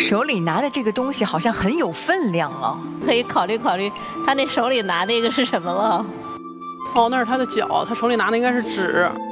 手里拿的这个东西好像很有分量啊， 可以考虑考虑他那手里拿那个是什么了。 哦，那是他的脚，他手里拿的应该是纸。